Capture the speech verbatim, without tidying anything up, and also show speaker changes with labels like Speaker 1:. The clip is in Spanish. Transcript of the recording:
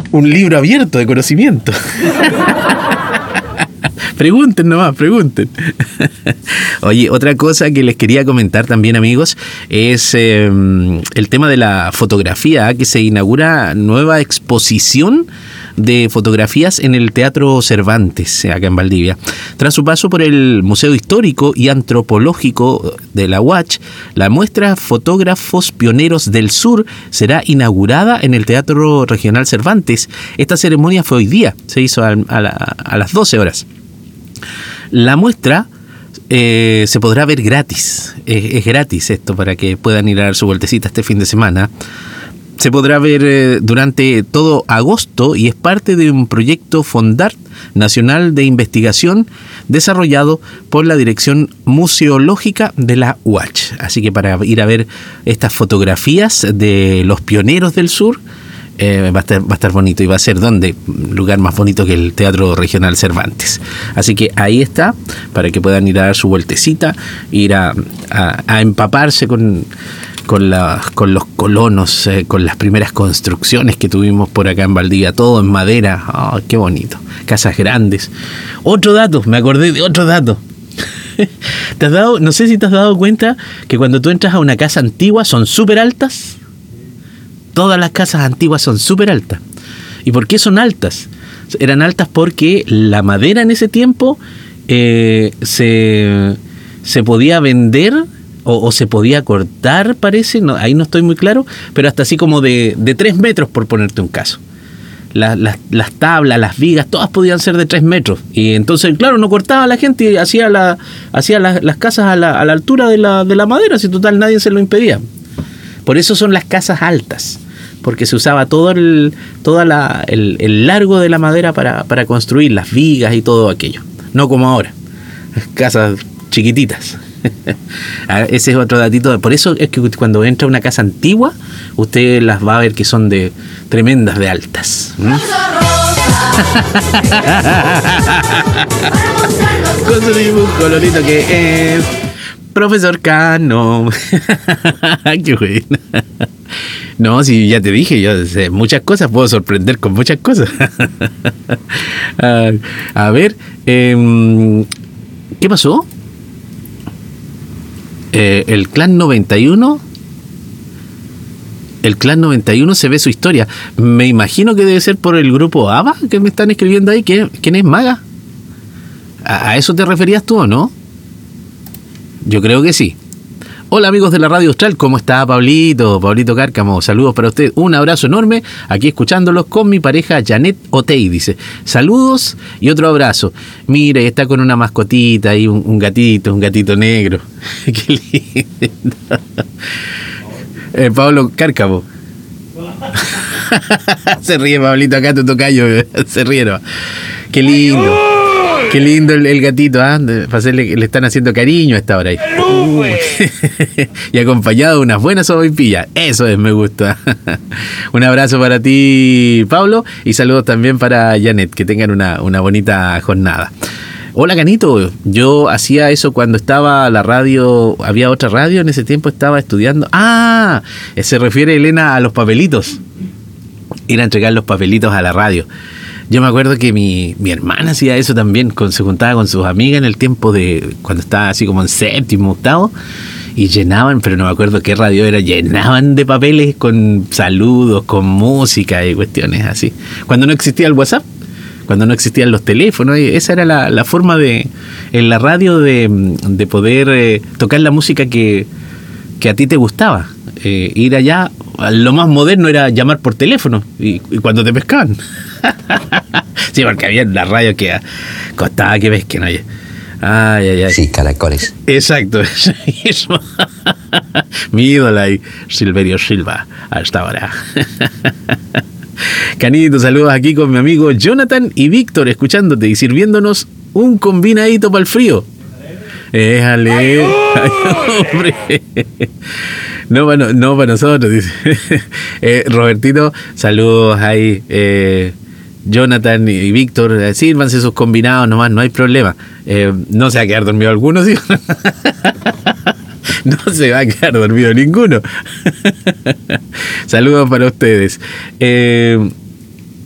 Speaker 1: un libro abierto de conocimiento. Pregunten nomás, pregunten. Oye, otra cosa que les quería comentar también, amigos, es eh, el tema de la fotografía, que se inaugura nueva exposición de fotografías en el Teatro Cervantes, acá en Valdivia. Tras su paso por el Museo Histórico y Antropológico de la U A C H, la muestra Fotógrafos Pioneros del Sur será inaugurada en el Teatro Regional Cervantes. Esta ceremonia fue hoy día, se hizo a, a, la, a las doce horas. La muestra eh, se podrá ver gratis, es, es gratis esto para que puedan ir a dar su vueltecita este fin de semana. Se podrá ver eh, durante todo agosto y es parte de un proyecto Fondart Nacional de Investigación desarrollado por la Dirección Museológica de la U A C H. Así que para ir a ver estas fotografías de los pioneros del sur, Eh, va a estar, va a estar bonito y va a ser donde lugar más bonito que el Teatro Regional Cervantes. Así que ahí está, para que puedan ir a dar su vueltecita, ir a, a, a empaparse con, con, la, con los colonos, eh, con las primeras construcciones que tuvimos por acá en Valdivia, todo en madera. Oh, qué bonito, casas grandes. Otro dato, me acordé de otro dato. ¿Te has dado, no sé si te has dado cuenta que cuando tú entras a una casa antigua son súper altas? Todas las casas antiguas son súper altas. ¿Y por qué son altas? Eran altas porque la madera en ese tiempo eh, se, se podía vender o, o se podía cortar, parece, no, ahí no estoy muy claro, pero hasta así como de, de tres metros, por ponerte un caso. La, la, las tablas, las vigas, todas podían ser de tres metros. Y entonces, claro, no cortaba la gente y hacía, la, hacía la, las casas a la, a la altura de la, de la madera, si total nadie se lo impedía. Por eso son las casas altas, porque se usaba todo el, toda la, el, el largo de la madera para, para construir las vigas y todo aquello. No como ahora, casas chiquititas. Ese es otro datito. Por eso es que cuando entra a una casa antigua, usted las va a ver que son de tremendas de altas. ¿Mm? Con su dibujo, Lolito, que es Profesor Cano. Qué buena. No, si ya te dije, yo sé muchas cosas, puedo sorprender con muchas cosas. a, a ver, eh, ¿qué pasó? Eh, el Clan noventa y uno, el Clan noventa y uno se ve su historia. Me imagino que debe ser por el grupo ABBA que me están escribiendo ahí. ¿Quién es Maga? ¿A, a eso te referías tú o no? Yo creo que sí. Hola amigos de la Radio Austral, ¿cómo está Pablito? Pablito Cárcamo, saludos para usted, un abrazo enorme, aquí escuchándolos con mi pareja Janet Otey, dice, saludos y otro abrazo. Mire, está con una mascotita ahí, un, un gatito, un gatito negro. Qué lindo. Eh, Pablo Cárcamo. Se ríe Pablito, acá tu tocayo, se ríe, ¿no? Qué lindo. Qué lindo el, el gatito, ¿ah? ¿eh? Le, le están haciendo cariño a esta hora ahí. Uh. Y acompañado de unas buenas sopaipillas. Eso es, me gusta. Un abrazo para ti, Pablo, y saludos también para Janet. Que tengan una, una bonita jornada. Hola, Canito. Yo hacía eso cuando estaba la radio. Había otra radio en ese tiempo, estaba estudiando. Ah, se refiere, Elena, a los papelitos. Ir a entregar los papelitos a la radio. Yo me acuerdo que mi, mi hermana hacía eso también, con, se juntaba con sus amigas en el tiempo de cuando estaba así como en séptimo, octavo, y llenaban, pero no me acuerdo qué radio era, llenaban de papeles con saludos, con música y cuestiones así. Cuando no existía el WhatsApp, cuando no existían los teléfonos, esa era la, la forma de, en la radio de, de poder eh, tocar la música que, que a ti te gustaba. Eh, ir allá, lo más moderno era llamar por teléfono y, y cuando te pescaban. Sí, porque había la radio que costaba que pesquen, oye. Ay, ay, ay.
Speaker 2: Sí, caracoles.
Speaker 1: Exacto, eso. Mi ídola ahí, Silverio Silva, hasta ahora. Canito, saludos aquí con mi amigo Jonathan y Víctor, escuchándote y sirviéndonos un combinadito para el frío. Éjale. Ay, hombre. No para, no para nosotros, dice. eh, Robertito, saludos ahí. Eh, Jonathan y Víctor, eh, sírvanse sus combinados nomás, no hay problema. Eh, no se va a quedar dormido alguno, ¿sí? No se va a quedar dormido ninguno. Saludos para ustedes. Eh,